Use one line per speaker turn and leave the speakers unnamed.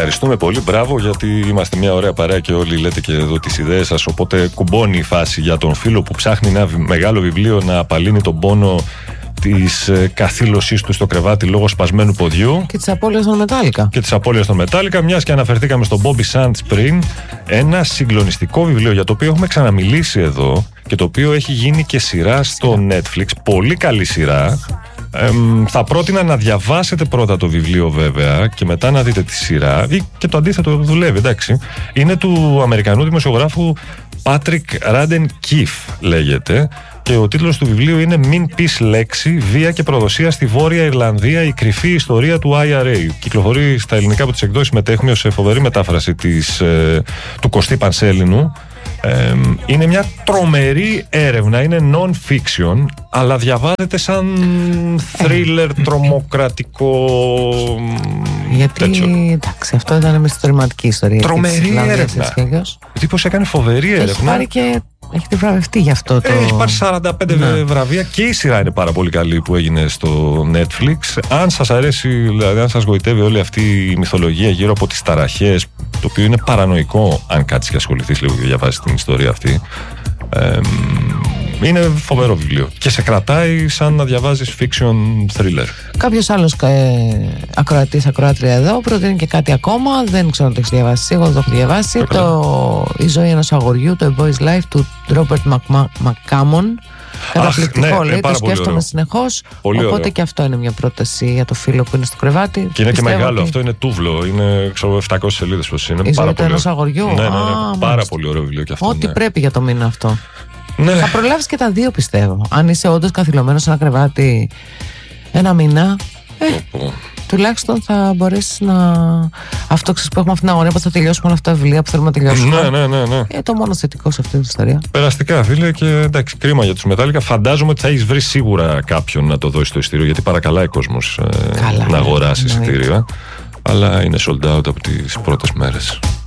Ευχαριστούμε πολύ, μπράβο, γιατί είμαστε μια ωραία παρέα και όλοι λέτε και εδώ τις ιδέες σας. Οπότε κουμπώνει η φάση για τον φίλο που ψάχνει ένα μεγάλο βιβλίο να απαλύνει τον πόνο της καθήλωσής του στο κρεβάτι λόγω σπασμένου ποδιού.
Και της απώλειας των Metallica.
Και της απώλειας των Metallica, μιας και αναφερθήκαμε στον Bobby Sands πριν, ένα συγκλονιστικό βιβλίο για το οποίο έχουμε ξαναμιλήσει εδώ και το οποίο έχει γίνει και σειρά στο Netflix. Πολύ καλή σειρά. Θα πρότεινα να διαβάσετε πρώτα το βιβλίο βέβαια και μετά να δείτε τη σειρά, ή και το αντίθετο δουλεύει, εντάξει. Είναι του Αμερικανού δημοσιογράφου Patrick Radden Keefe λέγεται, και ο τίτλος του βιβλίου είναι «Μην πεις λέξη, βία και προδοσία στη Βόρεια Ιρλανδία, η κρυφή ιστορία του IRA». Κυκλοφορεί στα ελληνικά από τις εκδόσεις Μετέχμιο σε φοβερή μετάφραση του Κωστή Πανσέλινου. Είναι μια τρομερή έρευνα, είναι non-fiction, αλλά διαβάζεται σαν thriller τρομοκρατικό.
Γιατί, εντάξει, αυτό ήταν μια ιστορηματική ιστορία.
Τρομερή έρευνα. Ο τύπος έκανε φοβερή έρευνα.
Έχει πάρει και έχετε βραβευτεί γι' αυτό το...
Έχει πάρει 45 βραβεία και η σειρά είναι πάρα πολύ καλή που έγινε στο Netflix. Αν σας αρέσει, δηλαδή αν σας γοητεύει όλη αυτή η μυθολογία γύρω από τις ταραχές, το οποίο είναι παρανοϊκό αν κάτσεις και ασχοληθείς λίγο και διαβάσεις την ιστορία αυτή, είναι φοβερό βιβλίο και σε κρατάει σαν να διαβάζεις fiction thriller.
Κάποιος άλλος ακροατής, ακροάτρια εδώ προτείνει και κάτι ακόμα. Δεν ξέρω αν το έχεις διαβάσει. Εγώ δεν το έχω διαβάσει. Η ζωή ενός αγοριού, το A Boy's Life του Robert McCammon. Καταπληκτικό, λέει, το σκέφτομαι συνεχώς. Οπότε ωραίο. Και αυτό είναι μια πρόταση για το φίλο που είναι στο κρεβάτι.
Και είναι και μεγάλο, αυτό είναι τούβλο. Είναι 700 σελίδες πως είναι.
Η ζωή ενός αγοριού.
Ναι, πάρα πολύ ωραίο βιβλίο και αυτό.
Ό,τι πρέπει για το μήνα αυτό. Ναι. Θα προλάβεις και τα δύο, πιστεύω. Αν είσαι όντως καθυλωμένος σε ένα κρεβάτι ένα μήνα, τουλάχιστον θα μπορέσεις να. Αυτό ξέρεις που έχουμε αυτή την αγωνία που θα τελειώσουμε όλα αυτά τα βιβλία που θέλουμε να τελειώσουμε.
Ναι.
Το μόνο θετικό σε αυτή την ιστορία.
Περαστικά, φίλε, και εντάξει, κρίμα για τους Metallica. Φαντάζομαι ότι θα έχεις βρει σίγουρα κάποιον να το δώσει το εισιτήριο, γιατί παρακαλάει κόσμος να αγοράσει εισιτήριο. Αλλά είναι sold out από τις πρώτες μέρες.